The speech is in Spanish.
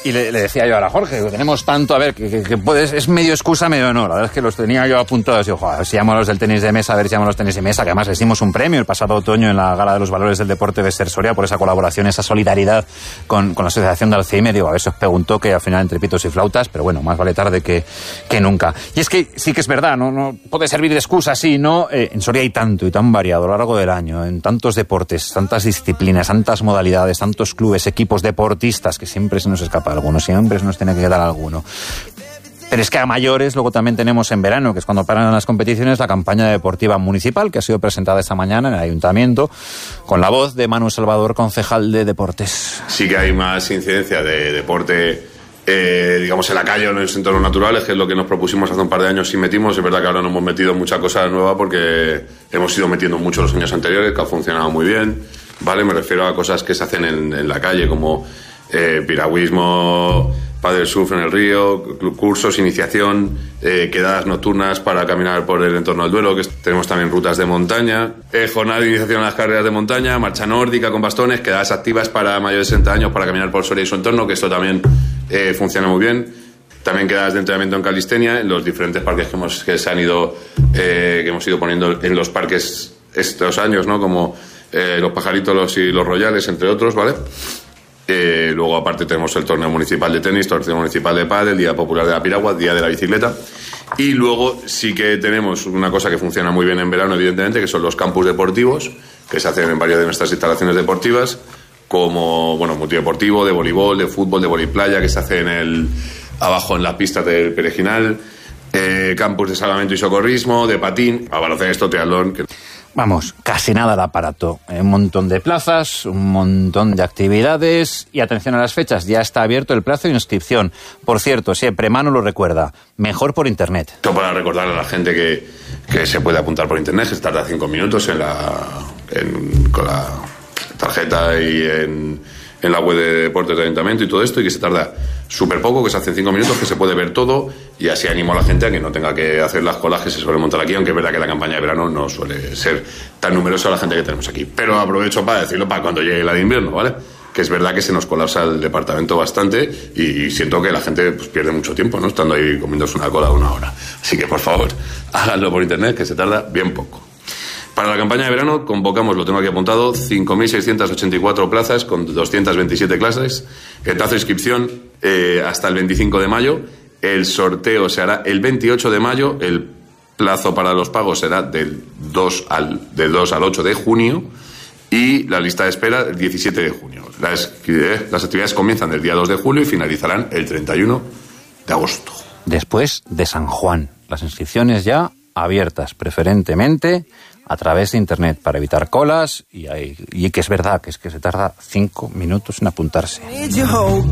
Y le decía yo a Jorge, que tenemos tanto, a ver, que es medio excusa, medio no. La verdad es que los tenía yo apuntados. Digo, joder, si llamo a los del tenis de mesa, a ver si llamo a los tenis de mesa, que además les dimos un premio el pasado otoño en la Gala de los Valores del Deporte de Ser Soria por esa colaboración, esa solidaridad con la Asociación de Alzheimer. Digo, a ver si os preguntó, que al final entre pitos y flautas, pero bueno, más vale tarde que nunca. Y es que sí que es verdad, no puede servir de excusa, sí, ¿no? En Soria hay tanto y tan variado a lo largo del año, en tantos deportes, tantas disciplinas, tantas modalidades, tantos clubes, equipos, deportistas, que siempre se nos escapa alguno, siempre se nos tiene que quedar alguno. Pero es que a mayores luego también tenemos en verano, que es cuando paran las competiciones, la campaña deportiva municipal, que ha sido presentada esta mañana en el Ayuntamiento, con la voz de Manu Salvador, concejal de Deportes. Sí que hay más incidencia de deporte, digamos, en la calle o en los entornos naturales, que es lo que nos propusimos hace un par de años y metimos. Es verdad que ahora no hemos metido mucha cosa nueva porque hemos ido metiendo mucho los años anteriores, que ha funcionado muy bien, ¿vale? Me refiero a cosas que se hacen en la calle, como piragüismo, paddle surf en el río, cursos, iniciación, quedadas nocturnas para caminar por el entorno del Duero, que tenemos también rutas de montaña, jornada de iniciación a las carreras de montaña, marcha nórdica con bastones, quedadas activas para mayores de 60 años para caminar por Soria y su entorno, que esto también funciona muy bien. También quedadas de entrenamiento en calistenia en los diferentes parques que hemos ido poniendo en los parques estos años, ¿no? Como los Pajaritos y los Royales, entre otros, ¿vale? Luego aparte tenemos el torneo municipal de tenis, torneo municipal de pádel, Día Popular de la Piragua, Día de la Bicicleta. Y luego sí que tenemos una cosa que funciona muy bien en verano, evidentemente, que son los campus deportivos, que se hacen en varias de nuestras instalaciones deportivas, como, bueno, multideportivo, de voleibol, de fútbol, de voliplaya, que se hace abajo en las pistas del Perejinal, campus de salvamento y socorrismo, de patín, a baloncesto, triatlón. Vamos, casi nada de aparato. Un montón de plazas, un montón de actividades. Y atención a las fechas, ya está abierto el plazo de inscripción. Por cierto, siempre Manu lo recuerda, mejor por internet. Esto para recordar a la gente que se puede apuntar por internet, que se tarda 5 minutos con la tarjeta y en la web de deportes del ayuntamiento y todo esto, y que se tarda súper poco, que se hace en 5 minutos, que se puede ver todo, y así animo a la gente a que no tenga que hacer las colas que se suelen montar aquí, aunque es verdad que la campaña de verano no suele ser tan numerosa la gente que tenemos aquí. Pero aprovecho para decirlo para cuando llegue la de invierno, ¿vale? Que es verdad que se nos colapsa el departamento bastante y siento que la gente pues pierde mucho tiempo, ¿no? Estando ahí comiéndose una cola de 1 hora. Así que, por favor, háganlo por internet, que se tarda bien poco. Para la campaña de verano convocamos, lo tengo aquí apuntado, 5.684 plazas con 227 clases. El plazo de inscripción hasta el 25 de mayo. El sorteo se hará el 28 de mayo. El plazo para los pagos será del 2 al 8 de junio. Y la lista de espera el 17 de junio. Las actividades comienzan el día 2 de julio y finalizarán el 31 de agosto. Después de San Juan. Las inscripciones ya abiertas, preferentemente a través de internet, para evitar colas y que es verdad que se tarda 5 minutos en apuntarse.